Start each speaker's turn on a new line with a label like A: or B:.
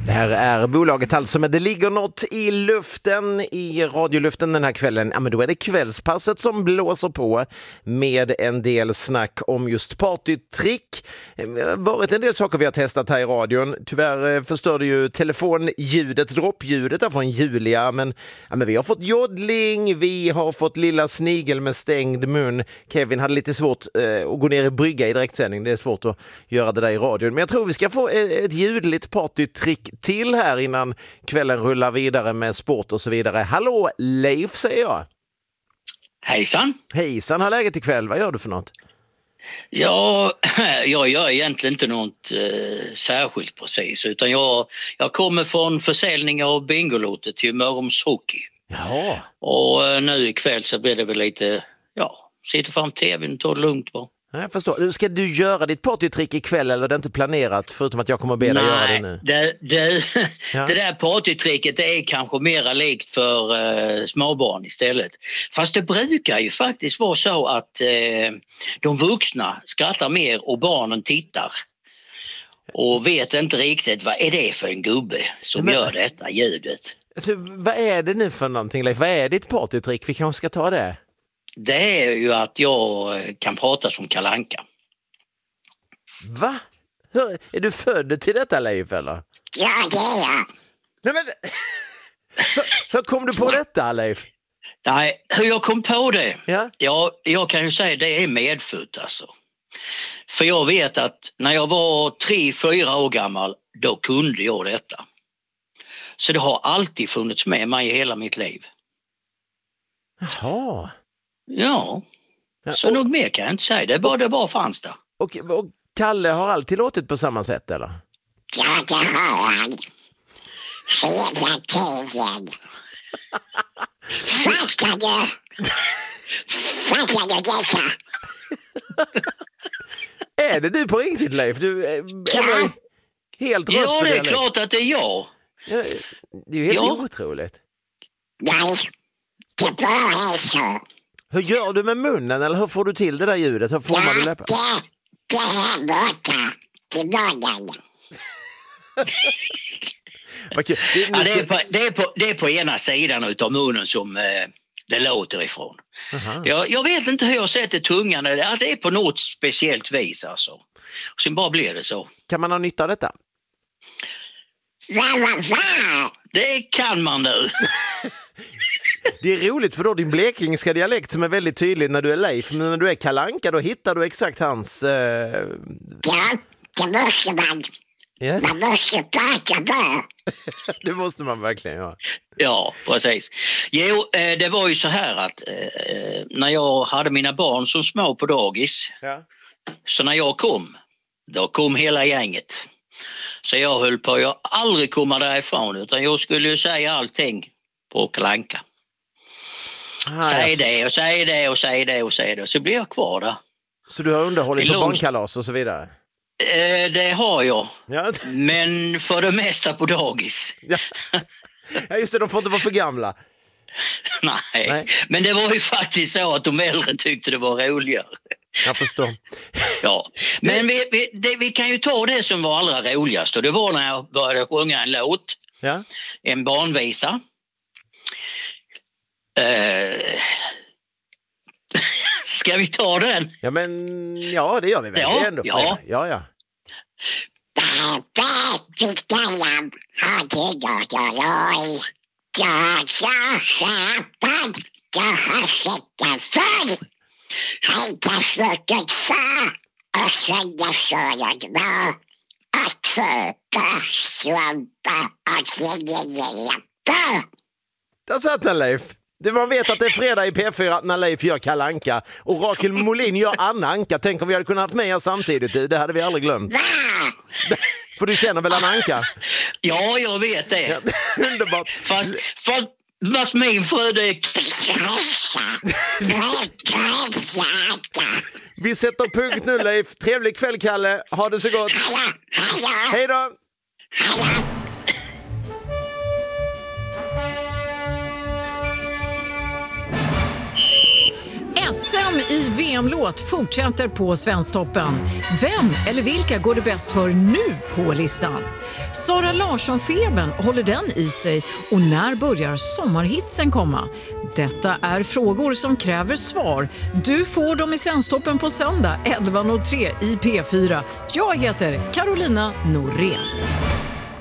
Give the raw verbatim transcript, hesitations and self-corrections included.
A: Det här är bolaget alltså, men det ligger något i luften, i radioluften den här kvällen. Ja, men då är det kvällspasset som blåser på med en del snack om just partytrick. Det har varit en del saker vi har testat här i radion. Tyvärr förstörde ju telefonljudet, droppljudet där från Julia. Men, ja, men vi har fått joddling, vi har fått lilla snigel med stängd mun. Kevin hade lite svårt eh, att gå ner i brygga i direktsändning. Det är svårt att göra det där i radion. Men jag tror vi ska få ett ljudligt partytrick till här innan kvällen rullar vidare med sport och så vidare. Hallå Leif, säger jag.
B: Hejsan.
A: Hejsan, har läget ikväll? Vad gör du för något?
B: Ja, jag gör egentligen inte något eh, särskilt precis, utan jag, jag kommer från försäljning av Bingolotet till Mörrums Hockey.
A: Ja.
B: Och eh, nu ikväll så blir det väl lite, ja, sitta fram tvn och ta det lugnt bara.
A: Jag förstår. Ska du göra ditt partytrick ikväll eller är det inte planerat förutom att jag kommer att be dig göra det nu?
B: Det, det,
A: ja.
B: det där partytricket är kanske mera likt för eh, småbarn istället. Fast det brukar ju faktiskt vara så att eh, de vuxna skrattar mer och barnen tittar. Och vet inte riktigt vad är det för en gubbe som Men, gör detta ljudet.
A: Alltså, vad är det nu för någonting? Leif? Vad är ditt partytrick? Vi kanske ska ta det.
B: Det är ju att jag kan prata som Kalle Anka.
A: Va? Hur, är du född till detta, Leif, eller?
B: Ja, det är jag.
A: Nej, men... hur, hur kom du på detta, Leif?
B: Nej, hur jag kom på det?
A: Ja?
B: Ja, jag kan ju säga att det är medfött alltså. För jag vet att när jag var tre, fyra år gammal, då kunde jag detta. Så det har alltid funnits med mig i hela mitt liv.
A: Jaha.
B: Ja, så och, nog mer kan jag inte säga. Det bara, det bara fanns där.
A: Och, och Kalle har alltid låtit på samma sätt, eller?
B: Ja, det har han. Hela tiden. Fattar du? Fattar du detta?
A: Är det du på riktigt, Leif? Du är
B: ja.
A: helt
B: röst. Ja, det är
A: Leif.
B: klart att det är jag.
A: Ja, det är ju helt
B: ja.
A: otroligt.
B: Nej, det bara är så.
A: Hur gör du med munnen eller hur får du till det där ljudet? Hur formar
B: ja,
A: du läppar?
B: Det, det är borta till baden.
A: Okay. Det,
B: ja, det, är på, det, är på, det är på ena sidan utav munnen som eh, det låter ifrån. Jag, jag vet inte hur jag sätter tungan. Det är på något speciellt vis alltså. Och sen bara blir det så.
A: Kan man ha nytta av detta?
B: Va, va, va? Det kan man nu.
A: Det är roligt för då din blekingska dialekt som är väldigt tydlig när du är Leif. Men när du är Kalle Anka då hittar du exakt hans... Uh...
B: Ja, det måste man. Yes. Man måste prata bra.
A: Det måste man verkligen göra.
B: Ja, precis. Jo, det var ju så här att när jag hade mina barn som små på dagis. Ja. Så när jag kom, då kom hela gänget. Så jag höll på, jag aldrig komma därifrån utan jag skulle ju säga allting på Kalle Anka. Ah, säg alltså. det och säg det och säg det och säg det. Så blir jag kvar där.
A: Så du har underhållit på barnkalas och så vidare?
B: Eh, det har jag.
A: Ja.
B: Men för det mesta på dagis.
A: Ja. Ja, just det, de får inte vara för gamla.
B: Nej. Nej, men det var ju faktiskt så att de äldre tyckte det var roligare.
A: Jag förstår.
B: Ja, men vi, vi, det, vi kan ju ta det som var allra roligast. Och det var när jag började sjunga en låt.
A: Ja. En
B: barnvisa. Uh, ska vi ta den?
A: Ja, men ja, det gör vi väl.
B: Ja,
A: det är ändå
B: ja.
A: ja, ja.
B: Jag sa säpad, jag har sett den förr. Hejta slutet sa, och sen jag sa jag var att köpa strumpa och slängläppar.
A: Där satt den, Leif. Det man vet att det är fredag i P fyra när Leif gör Kalle Anka och Rakel Molin gör Anna Anka. Tänk om vi hade kunnat haft med er samtidigt. Det hade vi aldrig glömt.
B: Va?
A: För du känner väl Anna Anka?
B: Ja, jag vet det.
A: Ja, underbart.
B: Fast, fast, fast min fru det är...
A: Vi sätter punkt nu, Leif. Trevlig kväll, Kalle. Ha det så gott. Hej då.
C: S M M i V M-låt fortsätter på Svensktoppen. Vem eller vilka går det bäst för nu på listan? Sara Larsson-febern, håller den i sig? Och när börjar sommarhitsen komma? Detta är frågor som kräver svar. Du får dem i Svensktoppen på söndag elva noll tre i P fyra. Jag heter Carolina Norén.